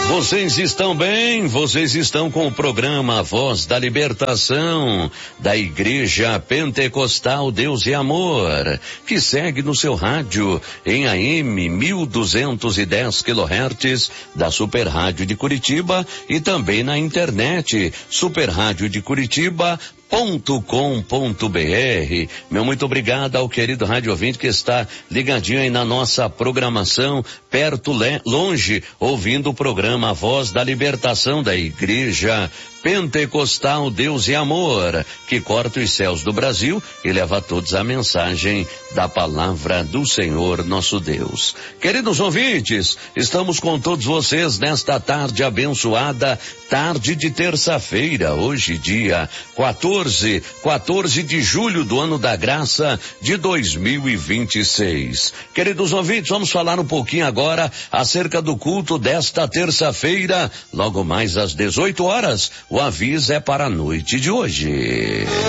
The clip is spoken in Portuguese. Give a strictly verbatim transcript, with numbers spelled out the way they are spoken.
Vocês estão bem? Vocês estão com o programa Voz da Libertação da Igreja Pentecostal Deus e Amor, que segue no seu rádio em A M mil duzentos e dez quilohertz da Super Rádio de Curitiba e também na internet super rádio de curitiba ponto com ponto br. Meu muito obrigado ao querido rádio ouvinte que está ligadinho aí na nossa programação, perto, longe, ouvindo o programa Voz da Libertação da Igreja Pentecostal Deus e Amor, que corta os céus do Brasil e leva a todos a mensagem da palavra do Senhor nosso Deus. Queridos ouvintes, estamos com todos vocês nesta tarde abençoada, tarde de terça-feira, hoje dia quatorze, quatorze de julho do ano da graça de dois mil e vinte e seis. Queridos ouvintes, vamos falar um pouquinho agora acerca do culto desta terça-feira, logo mais às dezoito horas. O aviso é para a noite de hoje.